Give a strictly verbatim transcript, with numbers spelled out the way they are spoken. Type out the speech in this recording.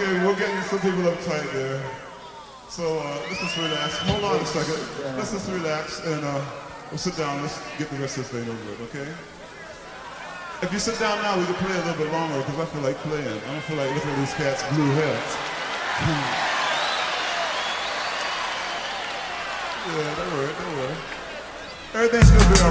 Okay, we're getting some people uptight there. So uh, let's just relax. Hold on a second. Let's just relax and uh, we'll sit down. Let's get the rest of this thing over with, okay? If you sit down now, we can play a little bit longer because I feel like playing. I don't feel like looking at these cats' blue heads. Yeah, don't worry, don't worry. Everything's gonna be all right.